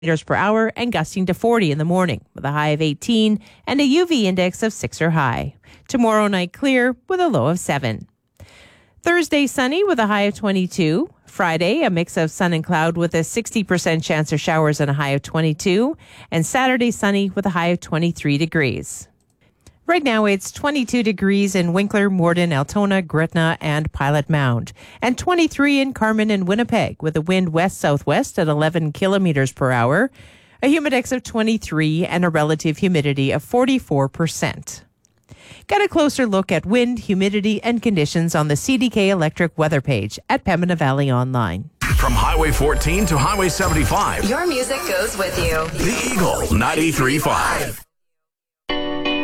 meters per hour and gusting to 40 in the morning with a high of 18 and a UV index of 6 or high. Tomorrow night clear with a low of 7. Thursday sunny with a high of 22. Friday, a mix of sun and cloud with a 60% chance of showers and a high of 22. And Saturday sunny with a high of 23 degrees. Right now, it's 22 degrees in Winkler, Morden, Altona, Gretna, and Pilot Mound, and 23 in Carmen and Winnipeg, with a wind west-southwest at 11 kilometers per hour, a humidex of 23, and a relative humidity of 44%. Get a closer look at wind, humidity, and conditions on the CDK Electric weather page at Pembina Valley Online. From Highway 14 to Highway 75, your music goes with you. The Eagle 93.5.